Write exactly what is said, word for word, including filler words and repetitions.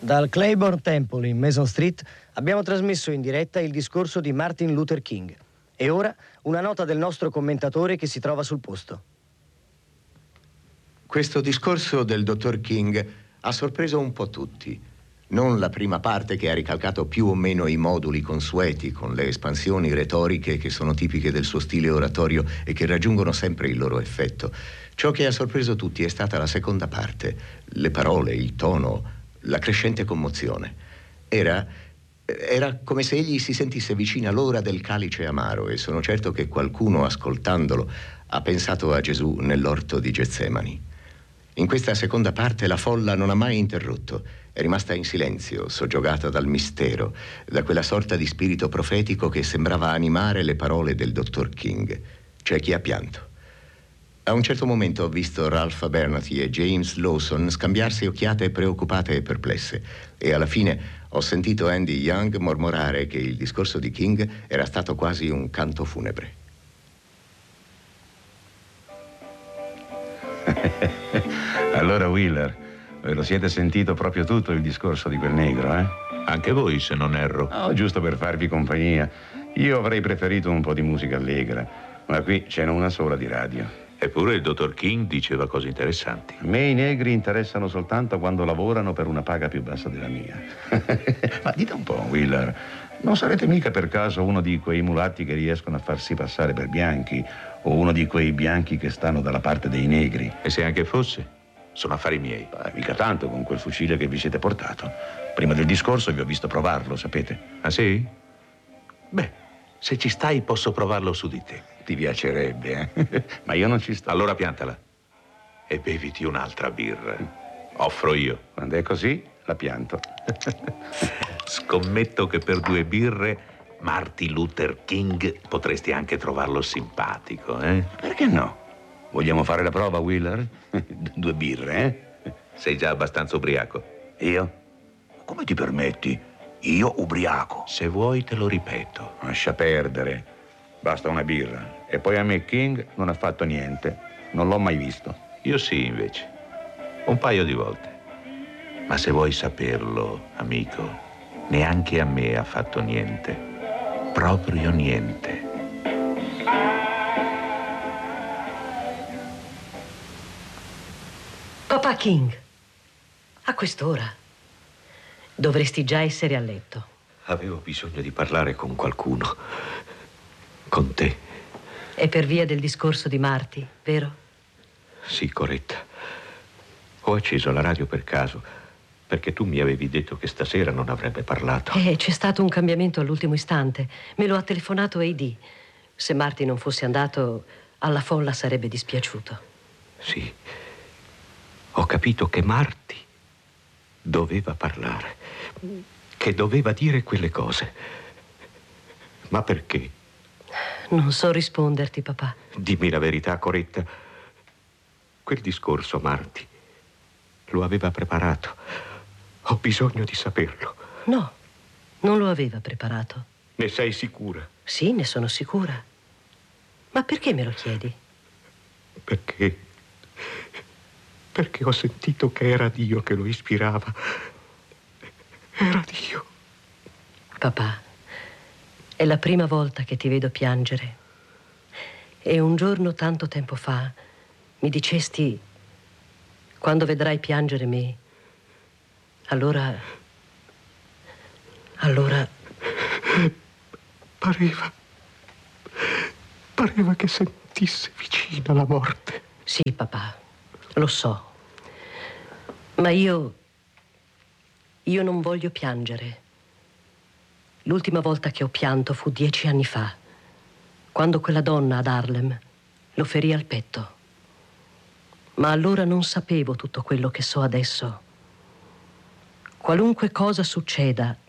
Dal Claiborne Temple in Mason Street abbiamo trasmesso in diretta il discorso di Martin Luther King. E ora una nota del nostro commentatore che si trova sul posto. Questo discorso del dottor King ha sorpreso un po' tutti. Non la prima parte, che ha ricalcato più o meno i moduli consueti con le espansioni retoriche che sono tipiche del suo stile oratorio e che raggiungono sempre il loro effetto. Ciò che ha sorpreso tutti è stata la seconda parte, le parole, il tono, la crescente commozione. Era, era come se egli si sentisse vicina l'ora del calice amaro, e sono certo che qualcuno, ascoltandolo, ha pensato a Gesù nell'orto di Getsemani. In questa seconda parte la folla non ha mai interrotto, è rimasta in silenzio, soggiogata dal mistero, da quella sorta di spirito profetico che sembrava animare le parole del dottor King. C'è chi ha pianto. A un certo momento ho visto Ralph Abernathy e James Lawson scambiarsi occhiate preoccupate e perplesse, e alla fine ho sentito Andy Young mormorare che il discorso di King era stato quasi un canto funebre. Allora, Wheeler, ve lo siete sentito proprio tutto il discorso di quel negro, eh? Anche voi, se non erro. No, giusto per farvi compagnia. Io avrei preferito un po' di musica allegra, ma qui ce n'è una sola di radio. Eppure il dottor King diceva cose interessanti. A me i negri interessano soltanto quando lavorano per una paga più bassa della mia. Ma dite un po', Wheeler, non sarete mica per caso uno di quei mulatti che riescono a farsi passare per bianchi, o uno di quei bianchi che stanno dalla parte dei negri? E se anche fosse, sono affari miei. Beh, mica tanto con quel fucile che vi siete portato. Prima del discorso vi ho visto provarlo, sapete? Ah, sì? Beh, se ci stai posso provarlo su di te. Ti piacerebbe, eh? Ma io non ci sto. Allora piantala e beviti un'altra birra. Offro io. Quando è così, la pianto. Scommetto che per due birre Martin Luther King potresti anche trovarlo simpatico, eh? Perché no? Vogliamo fare la prova, Wheeler? Due birre, eh? Sei già abbastanza ubriaco. Io? Come ti permetti? Io ubriaco? Se vuoi te lo ripeto. Lascia perdere. Basta una birra. E poi a me King non ha fatto niente. Non l'ho mai visto. Io sì, invece. Un paio di volte. Ma se vuoi saperlo, amico, neanche a me ha fatto niente. Proprio niente. Papà King, a quest'ora dovresti già essere a letto. Avevo bisogno di parlare con qualcuno. Con te. È per via del discorso di Marty, vero? Sì, Coretta. Ho acceso la radio per caso, perché tu mi avevi detto che stasera non avrebbe parlato. Eh, c'è stato un cambiamento all'ultimo istante. Me lo ha telefonato A D. Se Marty non fosse andato, alla folla sarebbe dispiaciuto. Sì. Ho capito che Marty doveva parlare, che doveva dire quelle cose. Ma perché? Non so risponderti, papà. Dimmi la verità, Coretta. Quel discorso, Marty, lo aveva preparato. Ho bisogno di saperlo. No, non lo aveva preparato. Ne sei sicura? Sì, ne sono sicura. Ma perché me lo chiedi? Perché... Perché ho sentito che era Dio che lo ispirava. Era Dio. Papà, è la prima volta che ti vedo piangere. E un giorno, tanto tempo fa, mi dicesti: quando vedrai piangere me, allora... Allora... Pareva... Pareva che sentisse vicina la morte. Sì, papà, lo so. Ma io... Io non voglio piangere. L'ultima volta che ho pianto fu dieci anni fa, quando quella donna ad Harlem lo ferì al petto. Ma allora non sapevo tutto quello che so adesso. Qualunque cosa succeda